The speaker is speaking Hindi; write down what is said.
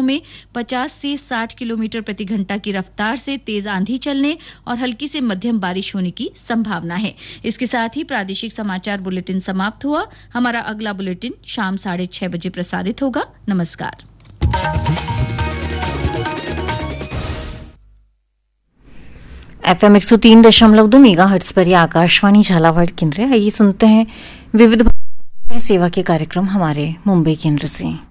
इलाकों में 50 से 60 किलोमीटर प्रति घंटा की रफ्तार से तेज आंधी चलने और हल्की से मध्यम बारिश होने की संभावना है। इसके साथ ही प्रादेशिक समाचार बुलेटिन समाप्त हुआ। हमारा अगला बुलेटिन शाम 6:30 बजे प्रसारित होगा। नमस्कार। FM 103.2 मेगाहर्ट्ज पर यह आकाशवाणी झालावाड़ केंद्र है। आइए सुनते हैं विविध सेवा के कार्यक्रम हमारे मुंबई केंद्र से।